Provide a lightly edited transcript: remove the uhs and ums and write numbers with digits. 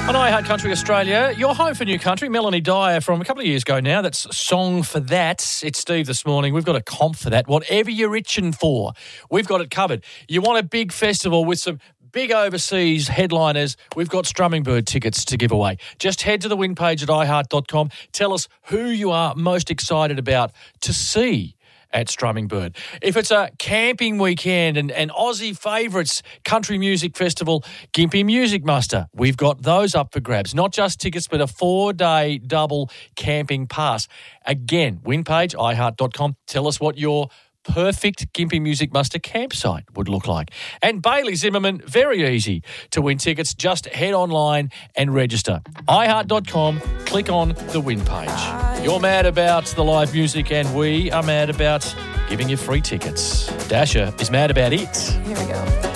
On iHeart Country Australia, your home for new country, Melanie Dyer from a couple of years ago now. That's Song for That. It's Steve this morning. We've got a comp for that. Whatever you're itching for, we've got it covered. You want a big festival with some big overseas headliners, we've got Strumming Bird tickets to give away. Just head to the win page at iHeart.com. Tell us who you are most excited about to see at Strumming Bird. If it's a camping weekend and Aussie favourites country music festival, Gympie Music Muster, we've got those up for grabs. Not just tickets, but a 4-day double camping pass. Again, win page, iHeart.com. Tell us what your perfect Gympie Music Muster campsite would look like. And Bailey Zimmerman, very easy to win tickets. Just head online and register. iHeart.com, click on the win page. You're mad about the live music and we are mad about giving you free tickets. Dasher is mad about it. Here we go.